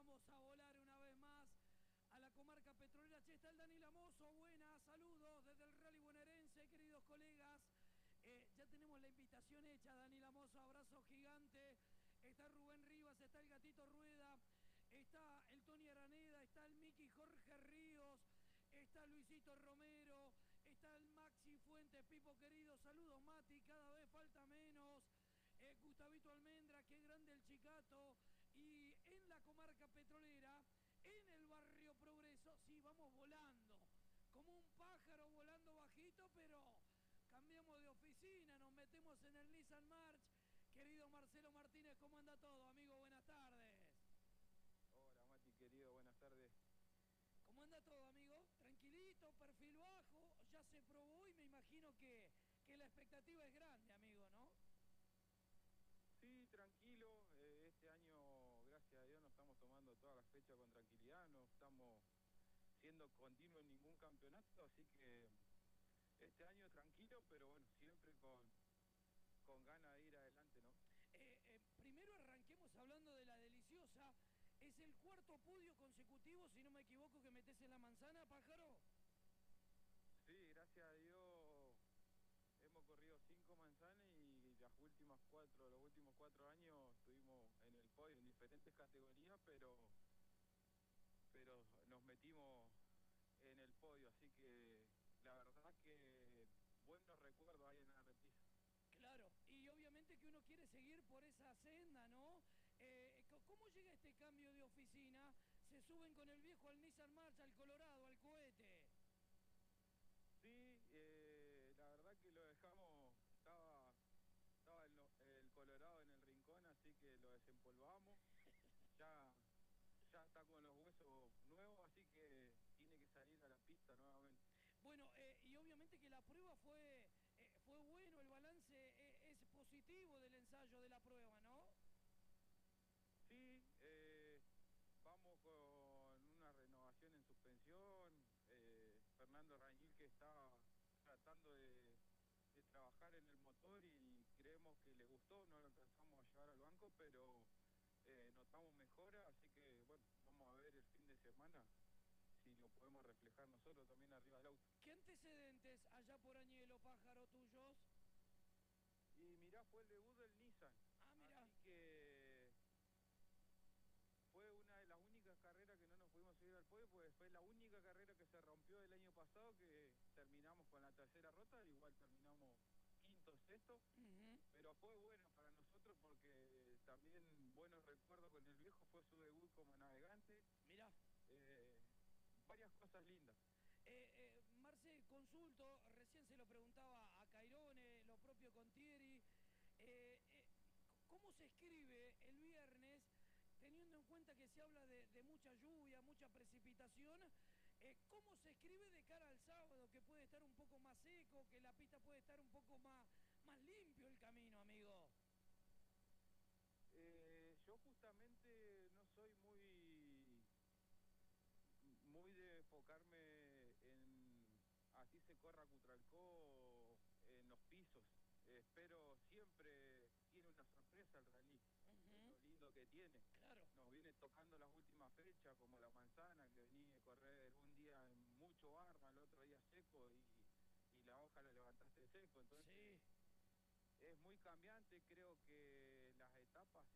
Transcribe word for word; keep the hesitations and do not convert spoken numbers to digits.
Vamos a volar una vez más a la comarca petrolera. Che, está el Dani Lamoso. Buenas, saludos desde el Rally Bonaerense, queridos colegas. Eh, ya tenemos la invitación hecha, Dani Lamoso, abrazo gigante. Está Rubén Rivas, está el Gatito Rueda, está el Tony Araneda, está el Miki Jorge Ríos, está Luisito Romero, está el Maxi Fuentes, Pipo querido, saludos Mati, cada vez falta menos. Eh, Gustavito Almendra, qué grande el Chicato. Y en la comarca petrolera, en el barrio Progreso, sí, vamos volando, como un pájaro volando bajito, pero cambiamos de oficina, nos metemos en el Nissan March. Querido Marcelo Martínez, ¿cómo anda todo, amigo? Buenas tardes. Hola, Mati, querido, buenas tardes. ¿Cómo anda todo, amigo? Tranquilito, perfil bajo, ya se probó y me imagino que, que la expectativa es grande, amigo, ¿no? Sí, tranquilo, eh, este año, gracias a Dios, nos estamos tomando todas las fechas con tranquilidad, no estamos siendo continuos en ningún campeonato, así que este año tranquilo, pero bueno, siempre con, con ganas de ir adelante, ¿no? Eh, eh, primero arranquemos hablando de la deliciosa. ¿Es el cuarto podio consecutivo, si no me equivoco, que metes en la manzana, pájaro? Sí, gracias a Dios hemos corrido cinco manzanas y las últimas cuatro, los últimos cuatro años estuvimos en el podio en diferentes categorías, pero, pero nos metimos en el podio, así que la verdad que buenos recuerdos hay en la repisa. Claro, y obviamente que uno quiere seguir por esa senda, ¿no? Eh, ¿Cómo llega este cambio de oficina? ¿Se suben con el viejo al Nissan March, al Colorado, al cohete? Sí, eh, la verdad que lo dejamos, estaba, estaba el, el Colorado en el rincón, así que lo desempolvamos, ya, ya está con los huesos nuevos, así que tiene que salir a la pista nuevamente. Bueno, eh, y obviamente que la prueba fue, eh, fue bueno, el balance eh, es positivo del ensayo de la prueba, ¿no? Sí, eh, vamos con una renovación en suspensión, eh, Fernando Rangel que está tratando de, de trabajar en el motor y creemos que le gustó, no lo alcanzamos a llevar al banco, pero eh, notamos mejora, así que bueno, vamos a ver el fin de semana si lo podemos reflejar nosotros también arriba del auto. ¿Qué antecedentes allá por Añelo, pájaro, tuyos? Y mirá, fue el debut del Nissan, Ah, mirá. así que fue una de las únicas carreras que no nos pudimos subir al podio, pues fue la única carrera que se rompió el año pasado, que terminamos con la tercera rota, igual terminamos quinto, sexto, uh-huh. Pero fue bueno para nosotros porque también buenos recuerdos con el viejo, fue su debut como navegante. Mirá. Eh, varias cosas lindas. Eh, eh, Marce, consulto, recién se lo preguntaba a Cairone, lo propio con Thierry, eh, eh, ¿cómo se escribe el viernes, teniendo en cuenta que se habla de, de mucha lluvia, mucha precipitación? Eh, ¿Cómo se escribe de cara al sábado, que puede estar un poco más seco, que la pista puede estar un poco más, más limpio el camino, amigo? Eh, yo justamente no soy muy... muy de enfocarme en así se corra Cutralcó en los pisos. Eh, espero siempre, tiene una sorpresa el rally, uh-huh. Es lo lindo que tiene. Claro. Nos viene tocando las últimas fechas, como la manzana, que venía a correr un día en mucho barro, el otro día seco, y, y la hoja la levantaste seco, entonces... Sí. Es muy cambiante, creo que las etapas